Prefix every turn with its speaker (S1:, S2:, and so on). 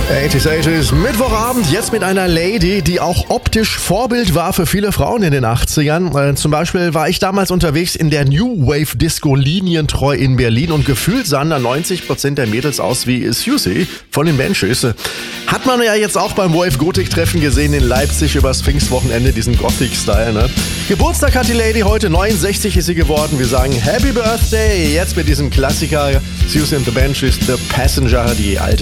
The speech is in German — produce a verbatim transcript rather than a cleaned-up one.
S1: achtziger, achtziger, Mittwochabend, jetzt mit einer Lady, die auch optisch Vorbild war für viele Frauen in den achtzigern. Äh, zum Beispiel war ich damals unterwegs in der New Wave Disco Linientreu in Berlin und gefühlt sahen da neunzig Prozent der Mädels aus wie Susie von den Banshees. Hat man ja jetzt auch beim Wave Gothic Treffen gesehen in Leipzig übers Pfingstwochenende, diesen Gothic-Style, ne? Geburtstag hat die Lady heute, neunundsechzig ist sie geworden. Wir sagen Happy Birthday, jetzt mit diesem Klassiker Susie and the Banshees, The Passenger, die alte